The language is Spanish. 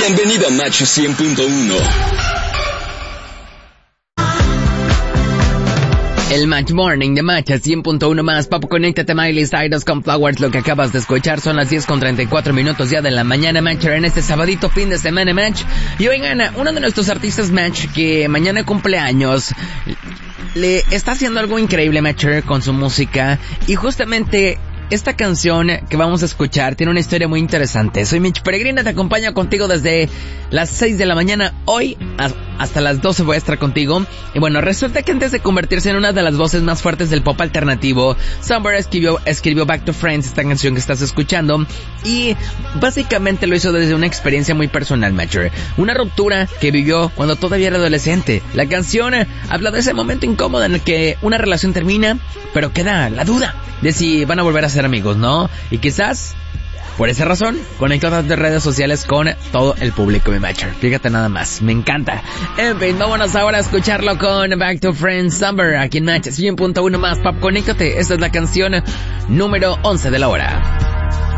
Bienvenido a Match 100.1. El Match Morning de Match 100.1 más. Papo, conéctate, Miley Cyrus con Flowers. Lo que acabas de escuchar son las 10:34 ya de la mañana, Matcher, en este sabadito fin de semana, Match. Y oigan, uno de nuestros artistas, Match, que mañana cumple años, le está haciendo algo increíble, Matcher, con su música. Y justamente esta canción que vamos a escuchar tiene una historia muy interesante. Soy Mitch Peregrina, te acompaño contigo desde las 6 de la mañana. Hoy hasta las 12 voy a estar contigo. Y bueno, resulta que antes de convertirse en una de las voces más fuertes del pop alternativo, Summer escribió Back to Friends, esta canción que estás escuchando. Y básicamente lo hizo desde una experiencia muy personal, Matcher. Una ruptura que vivió cuando todavía era adolescente. La canción habla de ese momento incómodo en el que una relación termina, pero queda la duda de si van a volver a ser amigos, ¿no? Y quizás por esa razón conectó a las redes sociales con todo el público, mi Matcher. Fíjate nada más, me encanta. En fin, vámonos ahora a escucharlo con Back to Friends, Summer, aquí en Match 100.1 más. Pop, conéctate, esta es la canción número 11 de la hora.